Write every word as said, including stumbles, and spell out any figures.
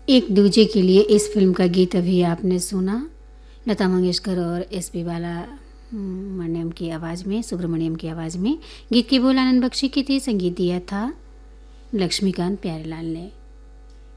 एक दूजे के लिए इस फिल्म का गीत अभी आपने सुना, लता मंगेशकर और एस पी बाला मण्यम की आवाज़ में, सुब्रमण्यम की आवाज़ में। गीत की बोल आनंद बख्शी की थी, संगीत दिया था लक्ष्मीकांत प्यारेलाल ने।